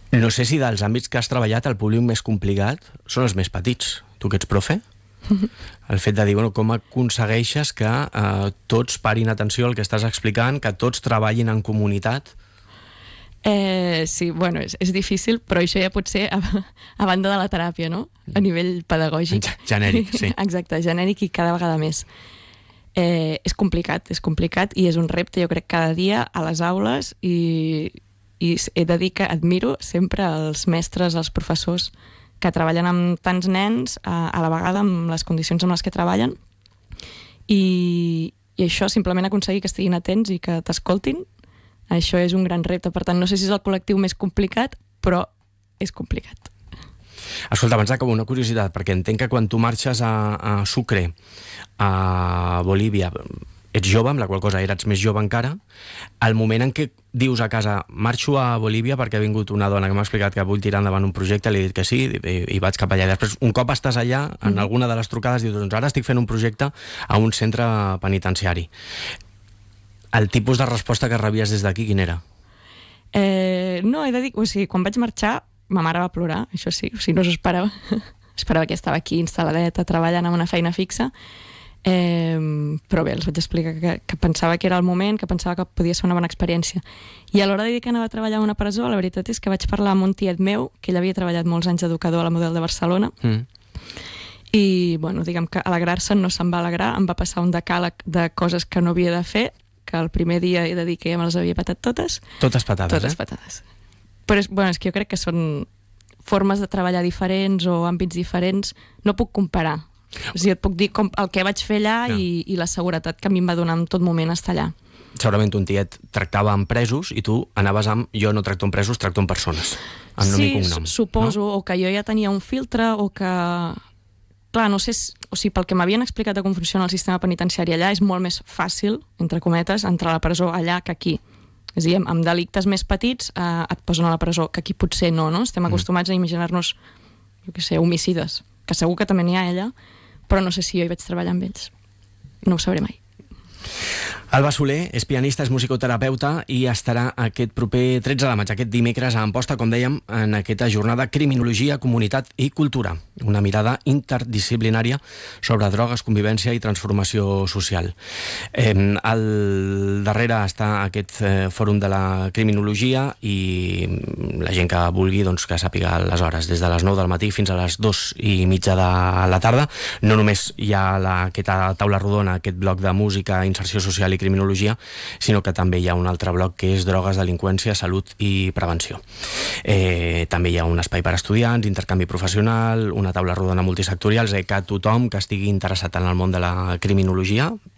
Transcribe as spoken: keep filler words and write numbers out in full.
No sé si dels àmbits que has treballat el públic més complicat són els més petits. Tu que ets profe? El fet de dir, bueno, com aconsegueixes que eh, tots parin atenció al que estàs explicant, que tots treballin en comunitat? Eh, sí, bueno, és, és difícil, però això ja pot ser a, a banda de la teràpia, no? A nivell pedagògic. Genèric, sí. Exacte, genèric i cada vegada més. Eh, és complicat, és complicat i és un repte, jo crec, cada dia a les aules i, i he de dir que admiro sempre els mestres, els professors que treballen amb tants nens a, a la vegada, amb les condicions amb les que treballen i, i això, simplement aconseguir que estiguin atents i que t'escoltin, això és un gran repte. Per tant, no sé si és el col·lectiu més complicat, però és complicat. Escolta, abans d'acabo, una curiositat, perquè entenc que quan tu marxes a, a Sucre, a Bolívia, ets jove, amb la qual cosa eres més jove encara, al moment en què dius a casa marxo a Bolívia perquè ha vingut una dona que m'ha explicat que vull tirar endavant un projecte, li he dit que sí i, i vaig cap allà. I després, un cop estàs allà, en mm. alguna de les trucades dius, doncs ara estic fent un projecte a un centre penitenciari. El tipus de resposta que rebies des d'aquí, quin era? Eh, no, he de dir, o sigui, quan vaig marxar, ma mare va plorar, això sí, o sigui, no s'ho esperava. Esperava que estava aquí instal·ladeta, treballant en una feina fixa, eh, però bé, els vaig explicar que, que pensava que era el moment, que pensava que podia ser una bona experiència. I a l'hora de dir que anava a treballar a una presó, la veritat és que vaig parlar amb un tiet meu, que ell havia treballat molts anys d'educador a la Model de Barcelona, mm. i, bueno, diguem que alegrar-se no se'n va alegrar, em va passar un decàleg de coses que no havia de fer, que el primer dia he de dir que ja me les havia patat totes. Totes patades, totes eh? patades. Però és, bueno, és que jo crec que són formes de treballar diferents o àmbits diferents. No puc comparar. O sigui, et puc dir com el que vaig fer allà no. i, i la seguretat que a mi em va donar en tot moment estar allà. Segurament un tiet tractava amb presos i tu anaves amb jo no tracto amb presos, tracto amb persones. Amb nom sí, i cognom. suposo, no? O que jo ja tenia un filtre o que... Clar, no sé, o sigui, pel que m'havien explicat de com funciona el sistema penitenciari allà, és molt més fàcil, entre cometes, entrar a la presó allà que aquí. És a dir, amb delictes més petits eh, et posen a la presó, que aquí potser no, no? Estem acostumats mm. a imaginar-nos, jo què sé, homicides, que segur que també n'hi ha allà, però no sé si jo hi vaig treballar amb ells. No ho sabré mai. Alba Soler és pianista, és musicoterapeuta i estarà aquest proper tretze de maig, aquest dimecres a Amposta, com dèiem, en aquesta jornada Criminologia, Comunitat i Cultura. Una mirada interdisciplinària sobre drogues, convivència i transformació social. Eh, al darrere està aquest eh, fòrum de la criminologia i la gent que vulgui doncs, que sàpiga les hores, des de les nou del matí fins a les dues i mitja de la tarda. No només hi ha la, aquesta taula rodona, aquest bloc de música, inserció social i criminologia, sinó que també hi ha un altre bloc que és drogues, delinqüència, salut i prevenció. Eh, també hi ha un espai per a estudiants, intercanvi professional, una taula rodona multisectorial, és a dir, que tothom que estigui interessat en el món de la criminologia,